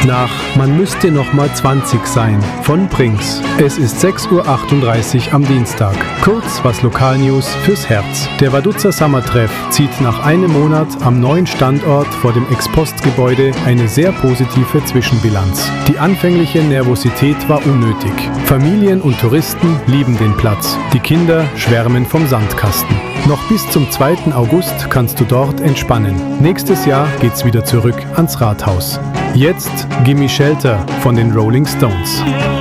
nach Man müsste noch mal 20 sein von Brinks. Es ist 6:38 Uhr am Dienstag. Kurz was Lokalnews fürs Herz. Der Vaduzzer Sommertreff zieht nach einem Monat am neuen Standort vor dem Ex-Post-Gebäude eine sehr positive Zwischenbilanz. Die anfängliche Nervosität war unnötig. Familien und Touristen lieben den Platz. Die Kinder schwärmen vom Sandkasten. Noch bis zum 2. August kannst du dort entspannen. Nächstes Jahr geht's wieder zurück ans Rathaus. Jetzt Gimme Shelter von den Rolling Stones.